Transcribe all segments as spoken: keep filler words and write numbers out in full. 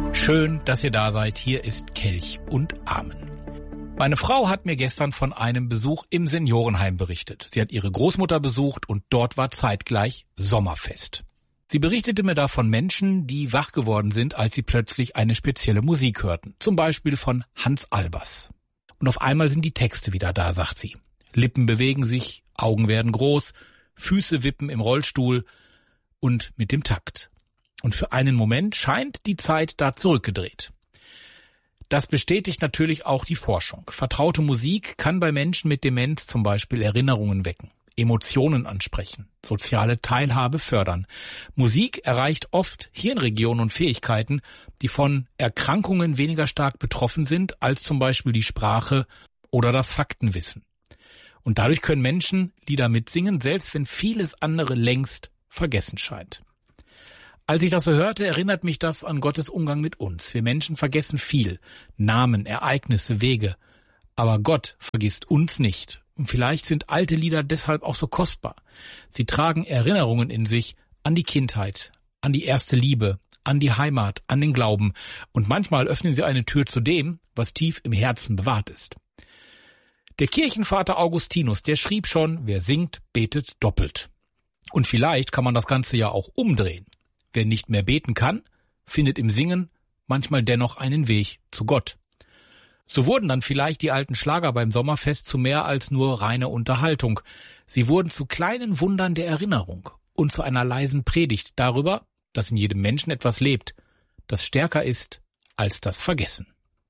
Schön, dass ihr da seid. Hier ist Kelch und Amen. Meine Frau hat mir gestern von einem Besuch im Seniorenheim berichtet. Sie hat ihre Großmutter besucht und dort war zeitgleich Sommerfest. Sie berichtete mir da von Menschen, die wach geworden sind, als sie plötzlich eine spezielle Musik hörten. Zum Beispiel von Hans Albers. Und auf einmal sind die Texte wieder da, sagt sie. Lippen bewegen sich, Augen werden groß, Füße wippen im Rollstuhl und mit dem Takt. Und für einen Moment scheint die Zeit da zurückgedreht. Das bestätigt natürlich auch die Forschung. Vertraute Musik kann bei Menschen mit Demenz zum Beispiel Erinnerungen wecken, Emotionen ansprechen, soziale Teilhabe fördern. Musik erreicht oft Hirnregionen und Fähigkeiten, die von Erkrankungen weniger stark betroffen sind als zum Beispiel die Sprache oder das Faktenwissen. Und dadurch können Menschen Lieder mitsingen, selbst wenn vieles andere längst vergessen scheint. Als ich das so hörte, erinnert mich das an Gottes Umgang mit uns. Wir Menschen vergessen viel, Namen, Ereignisse, Wege. Aber Gott vergisst uns nicht. Und vielleicht sind alte Lieder deshalb auch so kostbar. Sie tragen Erinnerungen in sich an die Kindheit, an die erste Liebe, an die Heimat, an den Glauben. Und manchmal öffnen sie eine Tür zu dem, was tief im Herzen bewahrt ist. Der Kirchenvater Augustinus, der schrieb schon, wer singt, betet doppelt. Und vielleicht kann man das Ganze ja auch umdrehen. Wer nicht mehr beten kann, findet im Singen manchmal dennoch einen Weg zu Gott. So wurden dann vielleicht die alten Schlager beim Sommerfest zu mehr als nur reine Unterhaltung. Sie wurden zu kleinen Wundern der Erinnerung und zu einer leisen Predigt darüber, dass in jedem Menschen etwas lebt, das stärker ist als das Vergessen.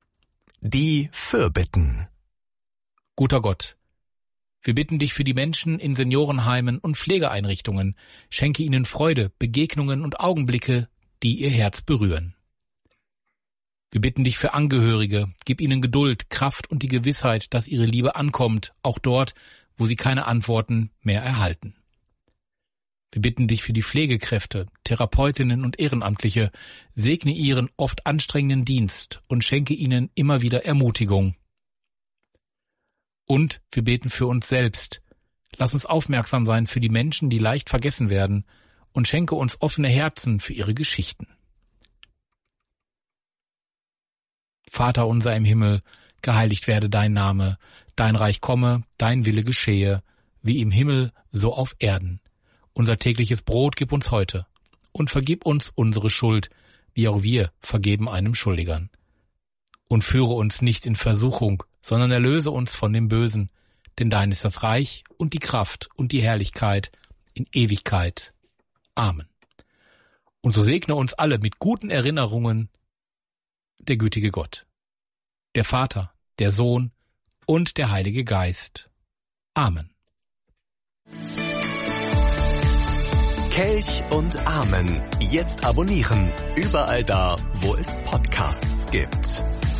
Die Fürbitten. Guter Gott, wir bitten dich für die Menschen in Seniorenheimen und Pflegeeinrichtungen. Schenke ihnen Freude, Begegnungen und Augenblicke, die ihr Herz berühren. Wir bitten dich für Angehörige. Gib ihnen Geduld, Kraft und die Gewissheit, dass ihre Liebe ankommt, auch dort, wo sie keine Antworten mehr erhalten. Wir bitten dich für die Pflegekräfte, Therapeutinnen und Ehrenamtliche. Segne ihren oft anstrengenden Dienst und schenke ihnen immer wieder Ermutigung. Und wir beten für uns selbst. Lass uns aufmerksam sein für die Menschen, die leicht vergessen werden, und schenke uns offene Herzen für ihre Geschichten. Vater unser im Himmel, geheiligt werde dein Name, dein Reich komme, dein Wille geschehe, wie im Himmel, so auf Erden. Unser tägliches Brot gib uns heute und vergib uns unsere Schuld, wie auch wir vergeben einem Schuldigern. Und führe uns nicht in Versuchung, sondern erlöse uns von dem Bösen, denn dein ist das Reich und die Kraft und die Herrlichkeit in Ewigkeit. Amen. Und so segne uns alle mit guten Erinnerungen der gütige Gott, der Vater, der Sohn und der Heilige Geist. Amen. Kelch und Amen. Jetzt abonnieren. Überall da, wo es Podcasts gibt.